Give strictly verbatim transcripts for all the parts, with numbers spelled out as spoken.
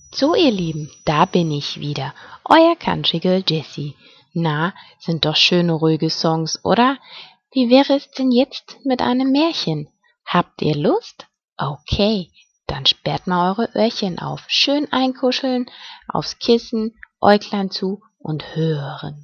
So, ihr Lieben, da bin ich wieder, euer Country Girl Jessie. Na, sind doch schöne, ruhige Songs, oder? Wie wäre es denn jetzt mit einem Märchen? Habt ihr Lust? Okay, dann sperrt mal eure Öhrchen auf, schön einkuscheln, aufs Kissen, Äuglein zu und hören.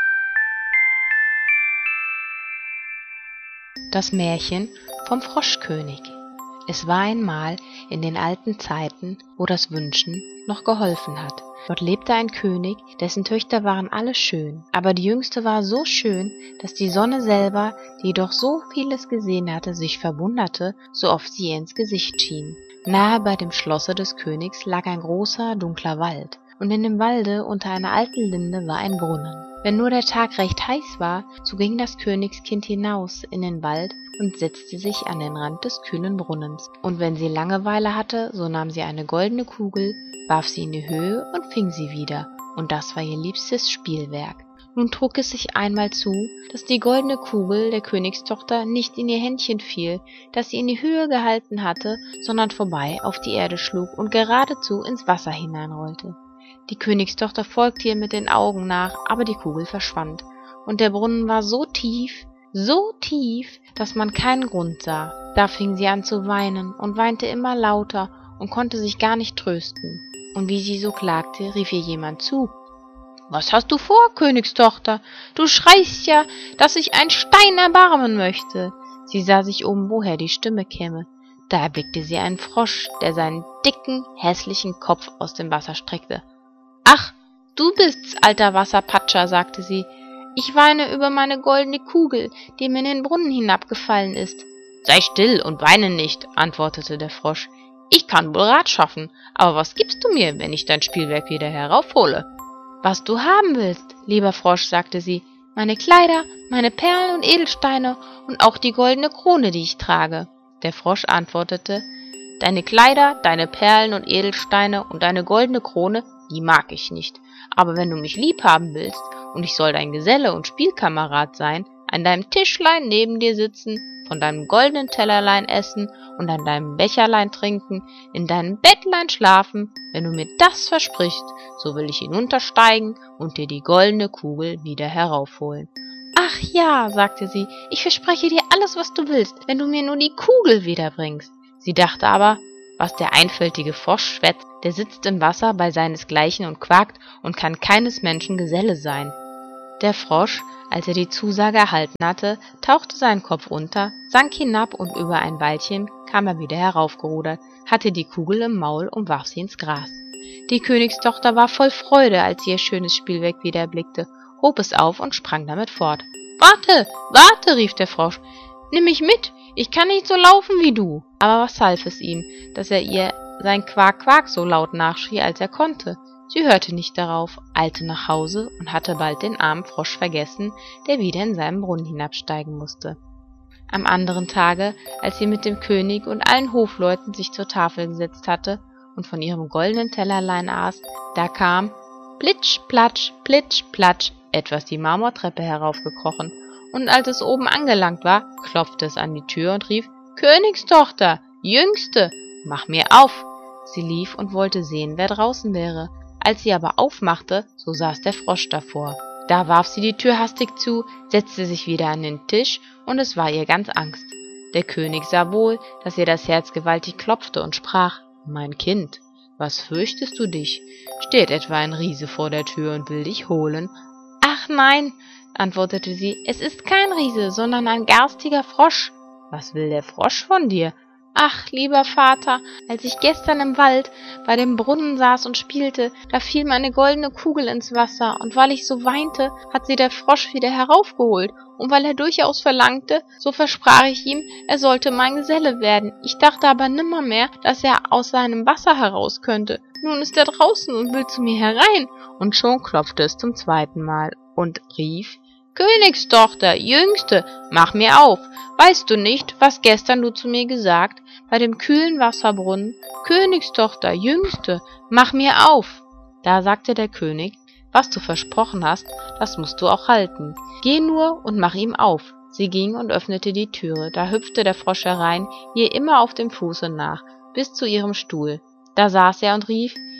Das Märchen vom Froschkönig. Es war einmal in den alten Zeiten, wo das Wünschen noch geholfen hat. Dort lebte ein König, dessen Töchter waren alle schön, aber die jüngste war so schön, dass die Sonne selber, die doch so vieles gesehen hatte, sich verwunderte, so oft sie ihr ins Gesicht schien. Nahe bei dem Schlosse des Königs lag ein großer, dunkler Wald, und in dem Walde unter einer alten Linde war ein Brunnen. Wenn nur der Tag recht heiß war, so ging das Königskind hinaus in den Wald und setzte sich an den Rand des kühlen Brunnens. Und wenn sie Langeweile hatte, so nahm sie eine goldene Kugel, warf sie in die Höhe und fing sie wieder, und das war ihr liebstes Spielwerk. Nun trug es sich einmal zu, dass die goldene Kugel der Königstochter nicht in ihr Händchen fiel, das sie in die Höhe gehalten hatte, sondern vorbei auf die Erde schlug und geradezu ins Wasser hineinrollte. Die Königstochter folgte ihr mit den Augen nach, aber die Kugel verschwand, und der Brunnen war so tief, so tief, dass man keinen Grund sah. Da fing sie an zu weinen und weinte immer lauter und konnte sich gar nicht trösten. Und wie sie so klagte, rief ihr jemand zu. »Was hast du vor, Königstochter? Du schreist ja, dass sich ein Stein erbarmen möchte.« Sie sah sich um, woher die Stimme käme. Da erblickte sie einen Frosch, der seinen dicken, hässlichen Kopf aus dem Wasser streckte. »Ach, du bist's, alter Wasserpatscher«, sagte sie. »Ich weine über meine goldene Kugel, die mir in den Brunnen hinabgefallen ist.« »Sei still und weine nicht«, antwortete der Frosch. »Ich kann wohl Rat schaffen, aber was gibst du mir, wenn ich dein Spielwerk wieder heraufhole?« »Was du haben willst, lieber Frosch«, sagte sie. »Meine Kleider, meine Perlen und Edelsteine und auch die goldene Krone, die ich trage.« Der Frosch antwortete, »Deine Kleider, deine Perlen und Edelsteine und deine goldene Krone, die mag ich nicht. Aber wenn du mich lieb haben willst und ich soll dein Geselle und Spielkamerad sein, an deinem Tischlein neben dir sitzen, von deinem goldenen Tellerlein essen und an deinem Becherlein trinken, in deinem Bettlein schlafen, wenn du mir das versprichst, so will ich hinuntersteigen und dir die goldene Kugel wieder heraufholen.« »Ach ja«, sagte sie, »ich verspreche dir alles, was du willst, wenn du mir nur die Kugel wiederbringst.« Sie dachte aber, was der einfältige Frosch schwätzt, der sitzt im Wasser bei seinesgleichen und quakt und kann keines Menschen Geselle sein. Der Frosch, als er die Zusage erhalten hatte, tauchte seinen Kopf unter, sank hinab und über ein Weilchen kam er wieder heraufgerudert, hatte die Kugel im Maul und warf sie ins Gras. Die Königstochter war voll Freude, als sie ihr schönes Spielwerk wieder erblickte, hob es auf und sprang damit fort. »Warte, warte«, rief der Frosch, »nimm mich mit, ich kann nicht so laufen wie du.« Aber was half es ihm, dass er ihr sein Quak, Quak so laut nachschrie, als er konnte? Sie hörte nicht darauf, eilte nach Hause und hatte bald den armen Frosch vergessen, der wieder in seinen Brunnen hinabsteigen musste. Am anderen Tage, als sie mit dem König und allen Hofleuten sich zur Tafel gesetzt hatte und von ihrem goldenen Tellerlein aß, da kam, plitsch, platsch, plitsch, platsch, etwas die Marmortreppe heraufgekrochen, und als es oben angelangt war, klopfte es an die Tür und rief, »Königstochter, Jüngste, mach mir auf!« Sie lief und wollte sehen, wer draußen wäre. Als sie aber aufmachte, so saß der Frosch davor. Da warf sie die Tür hastig zu, setzte sich wieder an den Tisch, und es war ihr ganz Angst. Der König sah wohl, dass ihr das Herz gewaltig klopfte und sprach, »Mein Kind, was fürchtest du dich? Steht etwa ein Riese vor der Tür und will dich holen?« »Ach nein«, antwortete sie, »es ist kein Riese, sondern ein garstiger Frosch.« »Was will der Frosch von dir?« »Ach, lieber Vater, als ich gestern im Wald bei dem Brunnen saß und spielte, da fiel meine goldene Kugel ins Wasser, und weil ich so weinte, hat sie der Frosch wieder heraufgeholt, und weil er durchaus verlangte, so versprach ich ihm, er sollte mein Geselle werden. Ich dachte aber nimmermehr, dass er aus seinem Wasser heraus könnte. Nun ist er draußen und will zu mir herein.« Und schon klopfte es zum zweiten Mal und rief, »Königstochter, Jüngste, mach mir auf! Weißt du nicht, was gestern du zu mir gesagt, bei dem kühlen Wasserbrunnen? Königstochter, Jüngste, mach mir auf!« Da sagte der König, »Was du versprochen hast, das musst du auch halten. Geh nur und mach ihm auf.« Sie ging und öffnete die Türe, da hüpfte der Frosch herein, ihr immer auf dem Fuße nach, bis zu ihrem Stuhl. Da saß er und rief,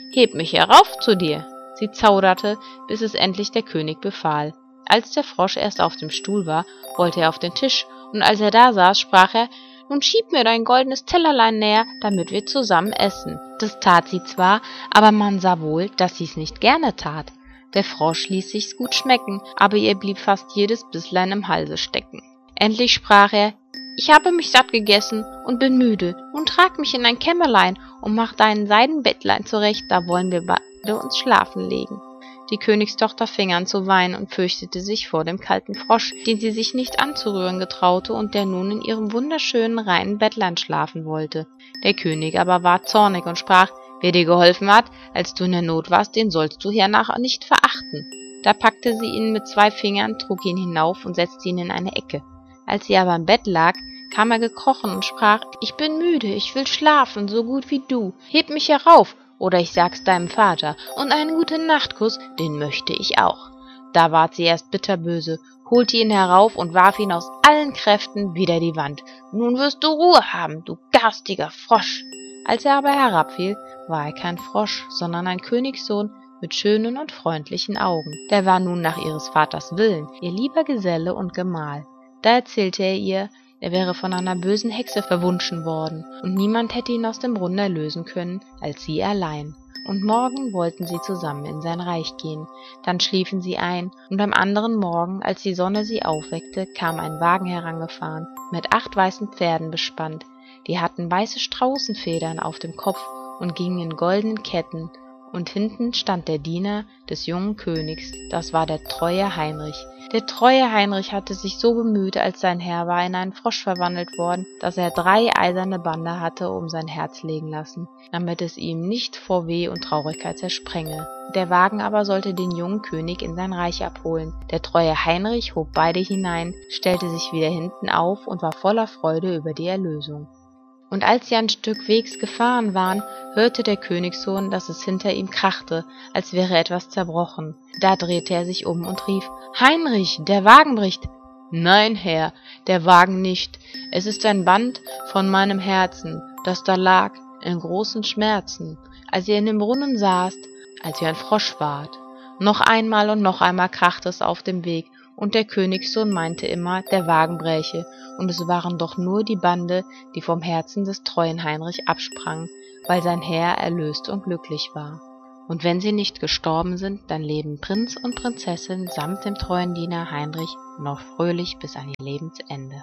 heb mich herauf zu dir!« Sie zauderte, bis es endlich der König befahl. Als der Frosch erst auf dem Stuhl war, wollte er auf den Tisch, und als er da saß, sprach er: »Nun schieb mir dein goldenes Tellerlein näher, damit wir zusammen essen.« Das tat sie zwar, aber man sah wohl, dass sie's nicht gerne tat. Der Frosch ließ sich's gut schmecken, aber ihr blieb fast jedes Bisslein im Halse stecken. Endlich sprach er: »Ich habe mich satt gegessen und bin müde. Nun trag mich in ein Kämmerlein und mach dein Seidenbettlein zurecht, da wollen wir beide uns schlafen legen.« Die Königstochter fing an zu weinen und fürchtete sich vor dem kalten Frosch, den sie sich nicht anzurühren getraute und der nun in ihrem wunderschönen, reinen Bettlein schlafen wollte. Der König aber war zornig und sprach: »Wer dir geholfen hat, als du in der Not warst, den sollst du hernach nicht verachten.« Da packte sie ihn mit zwei Fingern, trug ihn hinauf und setzte ihn in eine Ecke. Als sie aber im Bett lag, kam er gekrochen und sprach: »Ich bin müde, ich will schlafen, so gut wie du. Heb mich herauf, oder ich sag's deinem Vater, und einen guten Nachtkuss, den möchte ich auch.« Da ward sie erst bitterböse, holte ihn herauf und warf ihn aus allen Kräften wider die Wand. »Nun wirst du Ruhe haben, du garstiger Frosch!« Als er aber herabfiel, war er kein Frosch, sondern ein Königssohn mit schönen und freundlichen Augen. Der war nun nach ihres Vaters Willen ihr lieber Geselle und Gemahl. Da erzählte er ihr, er wäre von einer bösen Hexe verwunschen worden, und niemand hätte ihn aus dem Brunnen erlösen können, als sie allein. Und morgen wollten sie zusammen in sein Reich gehen. Dann schliefen sie ein, und am anderen Morgen, als die Sonne sie aufweckte, kam ein Wagen herangefahren, mit acht weißen Pferden bespannt. Die hatten weiße Straußenfedern auf dem Kopf und gingen in goldenen Ketten, und hinten stand der Diener des jungen Königs, das war der treue Heinrich. Der treue Heinrich hatte sich so bemüht, als sein Herr war in einen Frosch verwandelt worden, dass er drei eiserne Bande hatte um sein Herz legen lassen, damit es ihm nicht vor Weh und Traurigkeit zersprenge. Der Wagen aber sollte den jungen König in sein Reich abholen. Der treue Heinrich hob beide hinein, stellte sich wieder hinten auf und war voller Freude über die Erlösung. Und als sie ein Stück Wegs gefahren waren, hörte der Königssohn, dass es hinter ihm krachte, als wäre etwas zerbrochen. Da drehte er sich um und rief: »Heinrich, der Wagen bricht!« »Nein, Herr, der Wagen nicht. Es ist ein Band von meinem Herzen, das da lag, in großen Schmerzen, als ihr in dem Brunnen saßt, als ihr ein Frosch wart.« Noch einmal und noch einmal krachte es auf dem Weg, und der Königssohn meinte immer, der Wagen bräche, und es waren doch nur die Bande, die vom Herzen des treuen Heinrich absprangen, weil sein Herr erlöst und glücklich war. Und wenn sie nicht gestorben sind, dann leben Prinz und Prinzessin samt dem treuen Diener Heinrich noch fröhlich bis an ihr Lebensende.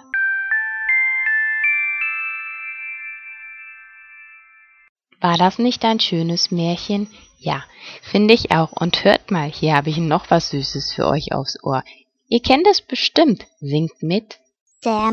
War das nicht ein schönes Märchen? Ja, finde ich auch. Und hört mal, hier habe ich noch was Süßes für euch aufs Ohr. Ihr kennt es bestimmt. Singt mit. Der